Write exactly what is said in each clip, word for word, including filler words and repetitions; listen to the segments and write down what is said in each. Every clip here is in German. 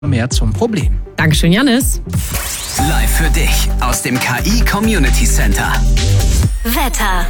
mehr zum Problem. Dankeschön, Jannis. Live für dich aus dem K I Community Center. Wetter.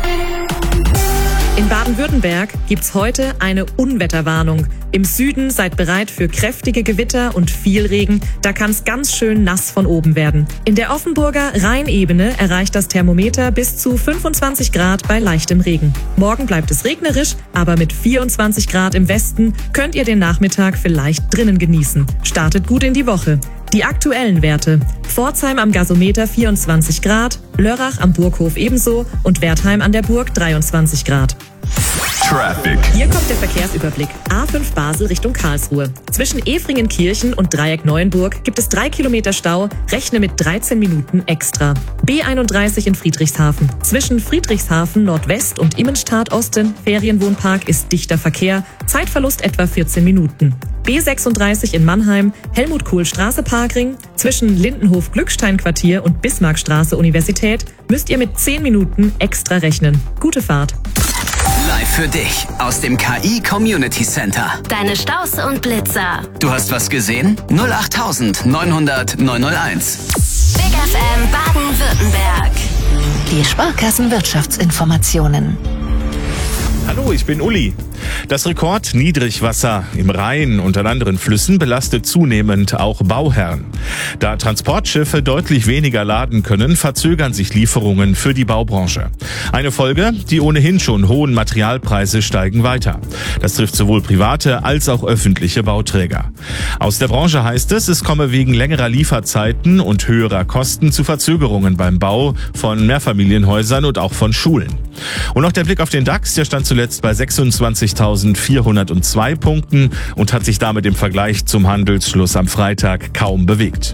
In Baden-Württemberg gibt's heute eine Unwetterwarnung. Im Süden seid bereit für kräftige Gewitter und viel Regen. Da kann's ganz schön nass von oben werden. In der Offenburger Rheinebene erreicht das Thermometer bis zu fünfundzwanzig Grad bei leichtem Regen. Morgen bleibt es regnerisch, aber mit vierundzwanzig Grad im Westen könnt ihr den Nachmittag vielleicht drinnen genießen. Startet gut in die Woche. Die aktuellen Werte: Pforzheim am Gasometer vierundzwanzig Grad, Lörrach am Burghof ebenso und Wertheim an der Burg dreiundzwanzig Grad. Traffic. Hier kommt der Verkehrsüberblick. A fünf Basel Richtung Karlsruhe. Zwischen Efringenkirchen und Dreieck Neuenburg gibt es drei Kilometer Stau. Rechne mit dreizehn Minuten extra. B einunddreißig in Friedrichshafen. Zwischen Friedrichshafen Nordwest und Immenstadt Osten, Ferienwohnpark, ist dichter Verkehr. Zeitverlust etwa vierzehn Minuten. B sechsunddreißig in Mannheim, Helmut-Kohl-Straße Parkring. Zwischen Lindenhof-Glückstein-Quartier und Bismarckstraße Universität müsst ihr mit zehn Minuten extra rechnen. Gute Fahrt. Live für dich aus dem K I Community Center. Deine Staus und Blitzer. Du hast was gesehen? null acht neunhundert neunhunderteins. Big F M Baden-Württemberg. Die Sparkassenwirtschaftsinformationen. Hallo, ich bin Uli. Das Rekordniedrigwasser im Rhein und an anderen Flüssen belastet zunehmend auch Bauherren. Da Transportschiffe deutlich weniger laden können, verzögern sich Lieferungen für die Baubranche. Eine Folge: die ohnehin schon hohen Materialpreise steigen weiter. Das trifft sowohl private als auch öffentliche Bauträger. Aus der Branche heißt es, es komme wegen längerer Lieferzeiten und höherer Kosten zu Verzögerungen beim Bau von Mehrfamilienhäusern und auch von Schulen. Und noch der Blick auf den DAX, der stand zuletzt bei sechsundzwanzigtausendvierhundertzwei Punkten und hat sich damit im Vergleich zum Handelsschluss am Freitag kaum bewegt.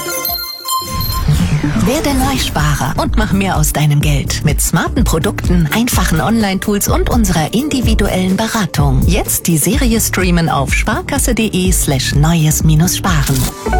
Werde Neusparer und mach mehr aus deinem Geld mit smarten Produkten, einfachen Online-Tools und unserer individuellen Beratung. Jetzt die Serie streamen auf sparkasse.de slash neues minus sparen.